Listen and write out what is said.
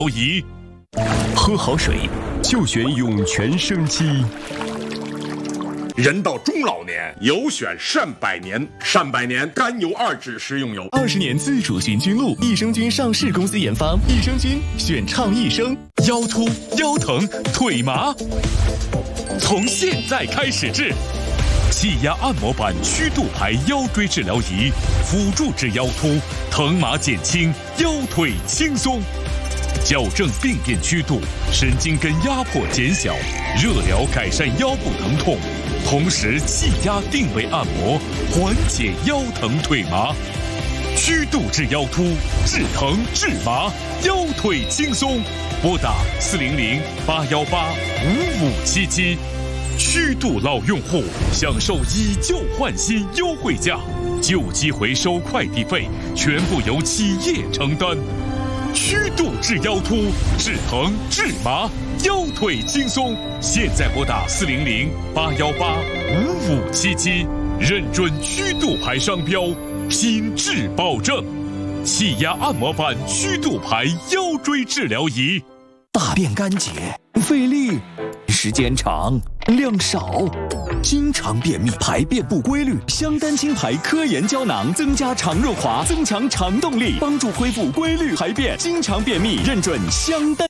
仪。 喝好水就选涌泉生机。 人到中老年，有选善百年。善百年甘油2酯食用油 ，20年自主寻菌露，益生菌上市公司研发，益生菌选畅益生。 腰突、腰疼、腿麻，从现在开始治。气压按摩板曲度牌腰椎治疗仪，辅助治腰突、疼麻减轻，腰腿轻松。矫正病变曲度，神经根压迫减小，热疗改善腰部疼痛，同时气压定位按摩，缓解腰疼腿麻。曲度治腰突，治疼治麻，腰腿轻松。拨打400-818-5577。曲度老用户享受以旧换新优惠价，旧机回收快递费全部由企业承担。曲度治腰突，治疼治麻，腰腿轻松。现在拨打400-818-5577，认准曲度牌商标，品质保证。气压按摩板曲度牌腰椎治疗仪。 大便干结，费力，时间长，量少，经常便秘，排便不规律。香丹清排科研胶囊增加肠润滑，增强肠动力，帮助恢复规律排便。经常便秘，认准香丹。